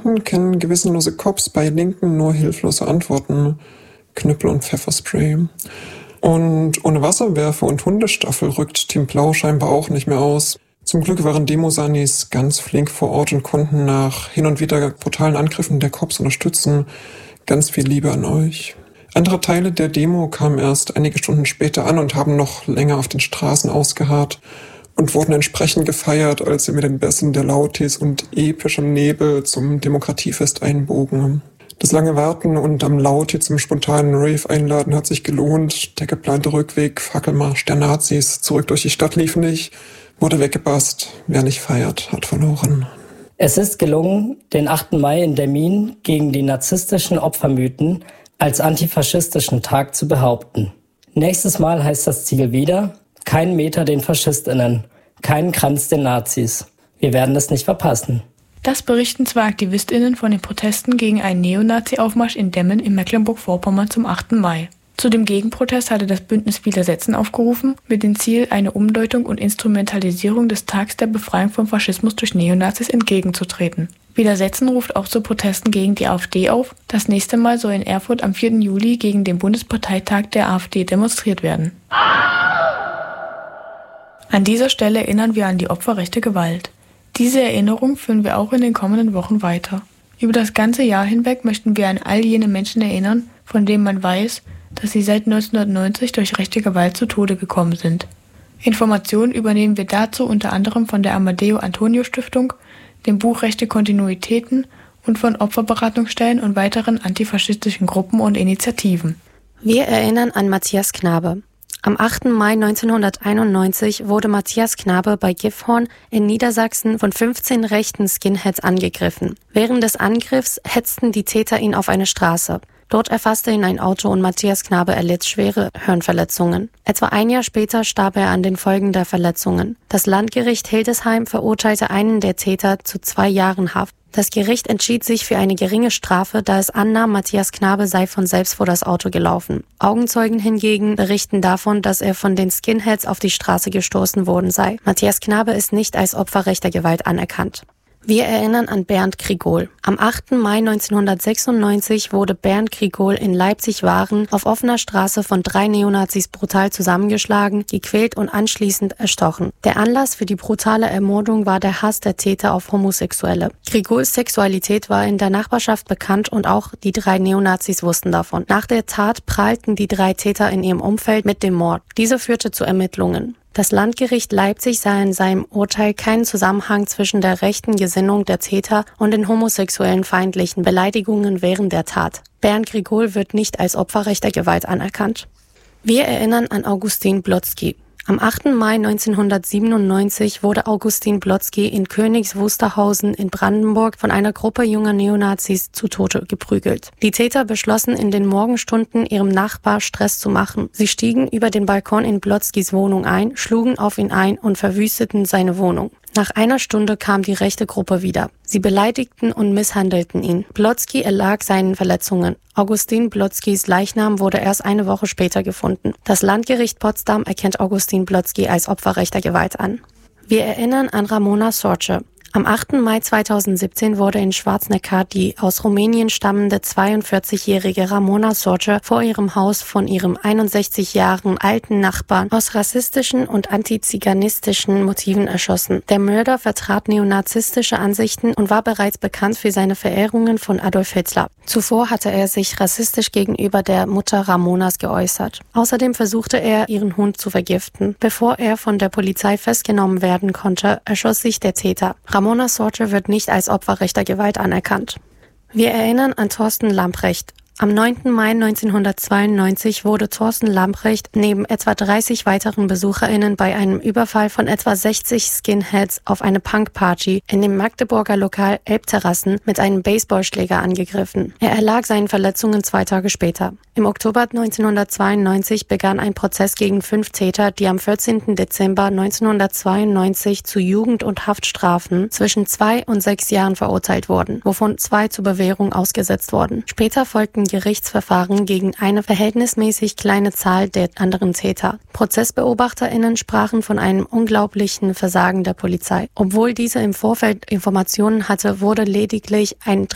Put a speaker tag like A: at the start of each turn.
A: Demonstranten kennen gewissenlose Cops bei Linken nur hilflose Antworten. Knüppel und Pfefferspray. Und ohne Wasserwerfer und Hundestaffel rückt Team Blau scheinbar auch nicht mehr aus. Zum Glück waren Demosanis ganz flink vor Ort und konnten nach hin und wieder brutalen Angriffen der Cops unterstützen. Ganz viel Liebe an euch. Andere Teile der Demo kamen erst einige Stunden später an und haben noch länger auf den Straßen ausgeharrt und wurden entsprechend gefeiert, als sie mit den Bässen der Lautis und epischem Nebel zum Demokratiefest einbogen. Das lange Warten und am Lauti zum spontanen Rave einladen hat sich gelohnt. Der geplante Rückweg, Fackelmarsch der Nazis zurück durch die Stadt lief nicht, wurde weggebasst. Wer nicht feiert, hat verloren.
B: Es ist gelungen, den 8. Mai in Demmin gegen die narzisstischen Opfermythen als antifaschistischen Tag zu behaupten. Nächstes Mal heißt das Ziel wieder: kein Meter den FaschistInnen, keinen Kranz den Nazis. Wir werden es nicht verpassen.
C: Das berichten zwei AktivistInnen von den Protesten gegen einen Neonazi-Aufmarsch in Demmin in Mecklenburg-Vorpommern zum 8. Mai. Zu dem Gegenprotest hatte das Bündnis Widersetzen aufgerufen, mit dem Ziel, eine Umdeutung und Instrumentalisierung des Tags der Befreiung vom Faschismus durch Neonazis entgegenzutreten. Widersetzen ruft auch zu Protesten gegen die AfD auf. Das nächste Mal soll in Erfurt am 4. Juli gegen den Bundesparteitag der AfD demonstriert werden. An dieser Stelle erinnern wir an die Opfer rechter Gewalt. Diese Erinnerung führen wir auch in den kommenden Wochen weiter. Über das ganze Jahr hinweg möchten wir an all jene Menschen erinnern, von denen man weiß, dass sie seit 1990 durch rechte Gewalt zu Tode gekommen sind. Informationen übernehmen wir dazu unter anderem von der Amadeo Antonio Stiftung, dem Buch Rechte Kontinuitäten und von Opferberatungsstellen und weiteren antifaschistischen Gruppen und Initiativen.
D: Wir erinnern an Matthias Knabe. Am 8. Mai 1991 wurde Matthias Knabe bei Gifhorn in Niedersachsen von 15 rechten Skinheads angegriffen. Während des Angriffs hetzten die Täter ihn auf eine Straße. Dort erfasste ihn ein Auto und Matthias Knabe erlitt schwere Hirnverletzungen. Etwa ein Jahr später starb er an den Folgen der Verletzungen. Das Landgericht Hildesheim verurteilte einen der Täter zu 2 Jahren Haft. Das Gericht entschied sich für eine geringe Strafe, da es annahm, Matthias Knabe sei von selbst vor das Auto gelaufen. Augenzeugen hingegen berichten davon, dass er von den Skinheads auf die Straße gestoßen worden sei. Matthias Knabe ist nicht als Opfer rechter Gewalt anerkannt. Wir erinnern an Bernd Grigol. Am 8. Mai 1996 wurde Bernd Grigol in Leipzig-Waren auf offener Straße von 3 Neonazis brutal zusammengeschlagen, gequält und anschließend erstochen. Der Anlass für die brutale Ermordung war der Hass der Täter auf Homosexuelle. Grigols Sexualität war in der Nachbarschaft bekannt und auch die 3 Neonazis wussten davon. Nach der Tat prahlten die 3 Täter in ihrem Umfeld mit dem Mord. Diese führte zu Ermittlungen. Das Landgericht Leipzig sah in seinem Urteil keinen Zusammenhang zwischen der rechten Gesinnung der Täter und den homosexuellen feindlichen Beleidigungen während der Tat. Bernd Grigol wird nicht als Opfer rechter Gewalt anerkannt. Wir erinnern an Augustin Blotzky. Am 8. Mai 1997 wurde Augustin Blotzky in Königs Wusterhausen in Brandenburg von einer Gruppe junger Neonazis zu Tode geprügelt. Die Täter beschlossen in den Morgenstunden ihrem Nachbar Stress zu machen. Sie stiegen über den Balkon in Blotzkys Wohnung ein, schlugen auf ihn ein und verwüsteten seine Wohnung. Nach einer Stunde kam die rechte Gruppe wieder. Sie beleidigten und misshandelten ihn. Blotzky erlag seinen Verletzungen. Augustin Blotzkys Leichnam wurde erst eine Woche später gefunden. Das Landgericht Potsdam erkennt Augustin Blotzky als Opfer rechter Gewalt an. Wir erinnern an Ramona Sorce. Am 8. Mai 2017 wurde in Schwarzenegger die aus Rumänien stammende 42-jährige Ramona Sorce vor ihrem Haus von ihrem 61 Jahre alten Nachbarn aus rassistischen und antiziganistischen Motiven erschossen. Der Mörder vertrat neonazistische Ansichten und war bereits bekannt für seine Verehrungen von Adolf Hitler. Zuvor hatte er sich rassistisch gegenüber der Mutter Ramonas geäußert. Außerdem versuchte er, ihren Hund zu vergiften. Bevor er von der Polizei festgenommen werden konnte, erschoss sich der Täter. Ramona Sorce wird nicht als Opfer rechter Gewalt anerkannt. Wir erinnern an Thorsten Lamprecht. Am 9. Mai 1992 wurde Thorsten Lamprecht neben etwa 30 weiteren BesucherInnen bei einem Überfall von etwa 60 Skinheads auf eine Punkparty in dem Magdeburger Lokal Elbterrassen mit einem Baseballschläger angegriffen. Er erlag seinen Verletzungen 2 Tage später. Im Oktober 1992 begann ein Prozess gegen 5 Täter, die am 14. Dezember 1992 zu Jugend- und Haftstrafen zwischen 2 und 6 Jahren verurteilt wurden, wovon 2 zur Bewährung ausgesetzt wurden. Später folgten Gerichtsverfahren gegen eine verhältnismäßig kleine Zahl der anderen Täter. ProzessbeobachterInnen sprachen von einem unglaublichen Versagen der Polizei. Obwohl diese im Vorfeld Informationen hatte, wurde lediglich ein